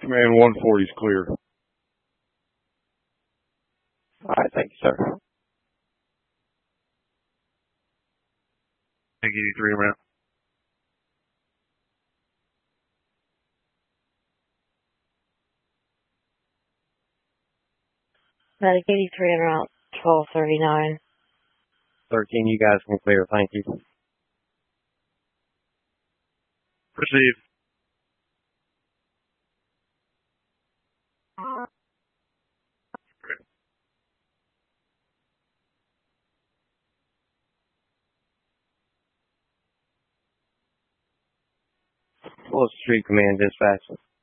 Command 140 is clear. All right, thank you, sir. Tank 83 en route. Medic 83 en route, 1239. 13, you guys can clear, thank you. Receive. Full Street Command dispatch.